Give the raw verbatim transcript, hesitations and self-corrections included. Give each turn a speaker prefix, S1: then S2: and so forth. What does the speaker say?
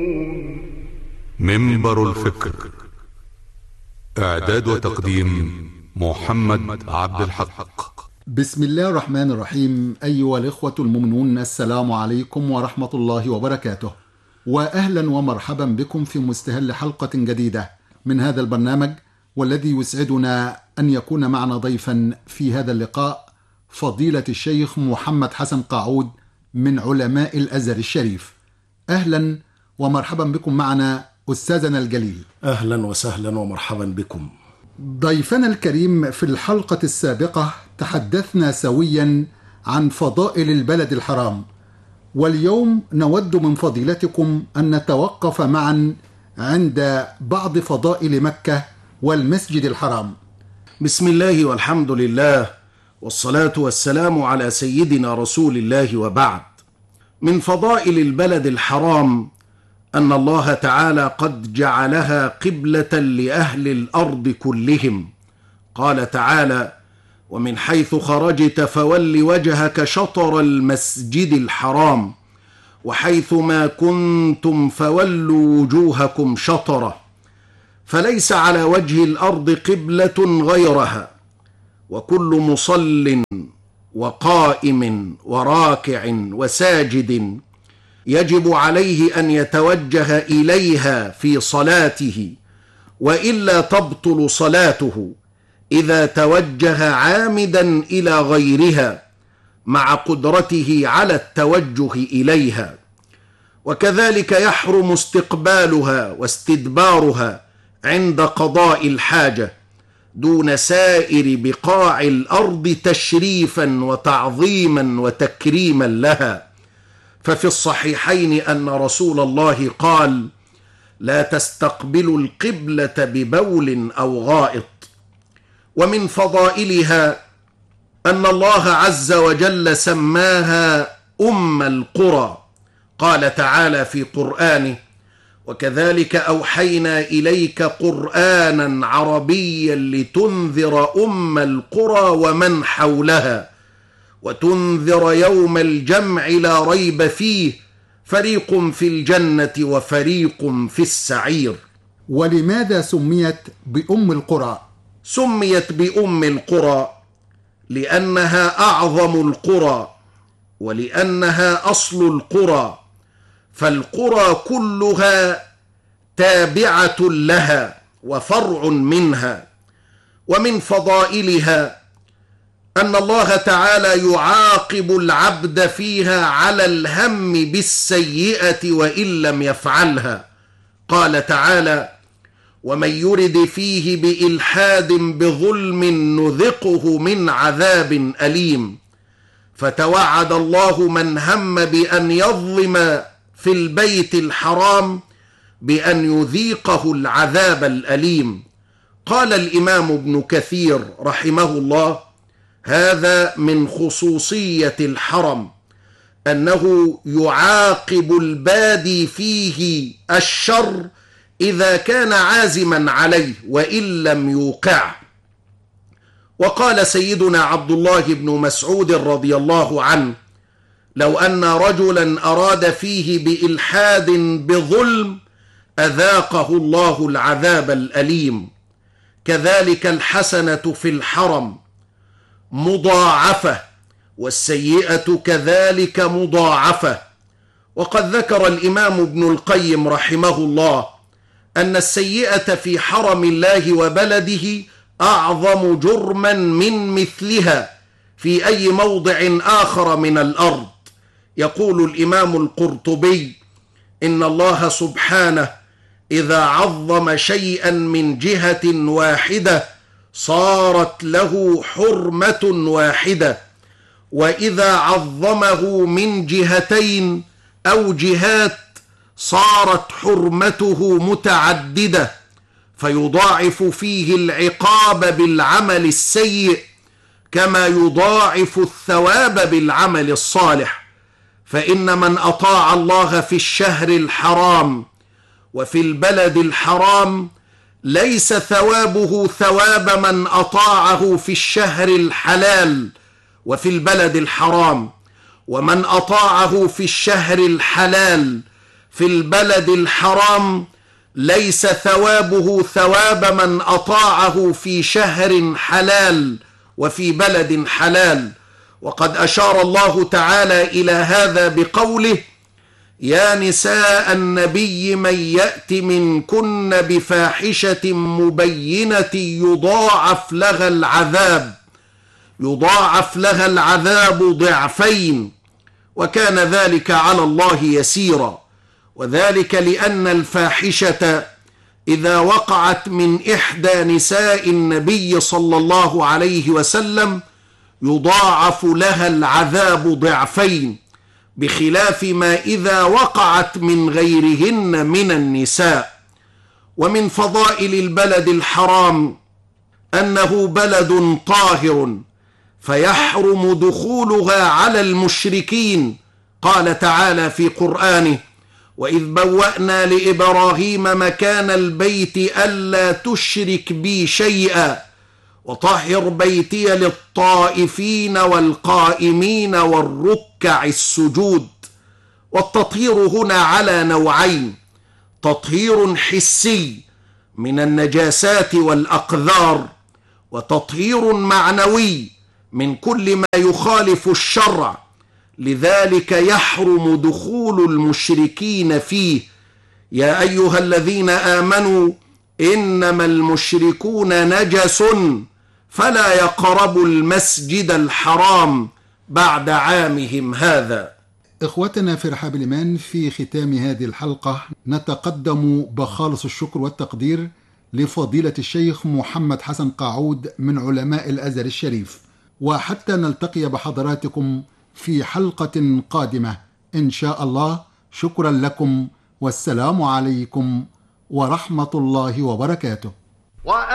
S1: منبر الفكر. إعداد وتقديم محمد عبد الحق.
S2: بسم الله الرحمن الرحيم. أيها الإخوة المؤمنون، السلام عليكم ورحمة الله وبركاته، وأهلا ومرحبا بكم في مستهل حلقة جديدة من هذا البرنامج، والذي يسعدنا أن يكون معنا ضيفا في هذا اللقاء فضيلة الشيخ محمد حسن قاعود من علماء الأزهر الشريف. أهلا ومرحبا بكم معنا أستاذنا الجليل.
S3: أهلا وسهلا ومرحبا بكم.
S2: ضيفنا الكريم، في الحلقة السابقة تحدثنا سويا عن فضائل البلد الحرام، واليوم نود من فضيلتكم أن نتوقف معا عند بعض فضائل مكة والمسجد الحرام.
S3: بسم الله والحمد لله، والصلاة والسلام على سيدنا رسول الله، وبعد. من فضائل البلد الحرام أن الله تعالى قد جعلها قبلة لأهل الأرض كلهم. قال تعالى: ومن حيث خرجت فول وجهك شطر المسجد الحرام وحيث ما كنتم فولوا وجوهكم شطره، فليس على وجه الأرض قبلة غيرها، وكل مصل وقائم وراكع وساجد يجب عليه أن يتوجه إليها في صلاته، وإلا تبطل صلاته إذا توجه عامدا إلى غيرها مع قدرته على التوجه إليها. وكذلك يحرم استقبالها واستدبارها عند قضاء الحاجة دون سائر بقاع الأرض تشريفا وتعظيما وتكريما لها. ففي الصحيحين أن رسول الله قال: لا تستقبلوا القبلة ببول أو غائط. ومن فضائلها أن الله عز وجل سماها أم القرى. قال تعالى في قرآنه: وكذلك أوحينا إليك قرآنا عربيا لتنذر أم القرى ومن حولها وتنذر يوم الجمع لا ريب فيه فريق في الجنة وفريق في السعير.
S2: ولماذا سميت بأم القرى؟
S3: سميت بأم القرى لأنها أعظم القرى، ولأنها أصل القرى، فالقرى كلها تابعة لها وفرع منها. ومن فضائلها أن الله تعالى يعاقب العبد فيها على الهم بالسيئة وإن لم يفعلها. قال تعالى: ومن يرد فيه بإلحاد بظلم نذقه من عذاب أليم. فتوعد الله من هم بأن يظلم في البيت الحرام بأن يذيقه العذاب الأليم. قال الإمام ابن كثير رحمه الله: هذا من خصوصية الحرم، أنه يعاقب البادي فيه الشر إذا كان عازما عليه وإن لم يوقع. وقال سيدنا عبد الله بن مسعود رضي الله عنه: لو أن رجلا أراد فيه بإلحاد بظلم أذاقه الله العذاب الأليم. كذلك الحسنة في الحرم مضاعفة، والسيئة كذلك مضاعفة. وقد ذكر الإمام ابن القيم رحمه الله أن السيئة في حرم الله وبلده أعظم جرما من مثلها في أي موضع آخر من الأرض. يقول الإمام القرطبي: إن الله سبحانه إذا عظم شيئا من جهة واحدة صارت له حرمة واحدة، وإذا عظمه من جهتين أو جهات صارت حرمته متعددة، فيضاعف فيه العقاب بالعمل السيء كما يضاعف الثواب بالعمل الصالح. فإن من أطاع الله في الشهر الحرام وفي البلد الحرام ليس ثوابه ثواب من أطاعه في الشهر الحلال وفي البلد الحرام، ومن أطاعه في الشهر الحلال في البلد الحرام ليس ثوابه ثواب من أطاعه في شهر حلال وفي بلد حلال. وقد أشار الله تعالى إلى هذا بقوله: يا نساء النبي من يأت منكن بفاحشة مبينة يضاعف لها العذاب يضاعف لها العذاب ضعفين وكان ذلك على الله يسيرا. وذلك لأن الفاحشة إذا وقعت من إحدى نساء النبي صلى الله عليه وسلم يضاعف لها العذاب ضعفين، بخلاف ما إذا وقعت من غيرهن من النساء. ومن فضائل البلد الحرام أنه بلد طاهر فيحرم دخولها على المشركين. قال تعالى في قرآنه: وإذ بوأنا لإبراهيم مكان البيت ألا تشرك بي شيئا وطهر بيتي للطائفين والقائمين والركع السجود. والتطهير هنا على نوعين: تطهير حسي من النجاسات والأقذار، وتطهير معنوي من كل ما يخالف الشرع. لذلك يحرم دخول المشركين فيه. يا أيها الذين آمنوا إنما المشركون نجس فلا يقربوا المسجد الحرام بعد عامهم هذا.
S2: إخوتنا في رحاب الإيمان، في ختام هذه الحلقة نتقدم بخالص الشكر والتقدير لفضيلة الشيخ محمد حسن قاعود من علماء الأزهر الشريف، وحتى نلتقي بحضراتكم في حلقة قادمة إن شاء الله. شكرا لكم، والسلام عليكم ورحمة الله وبركاته.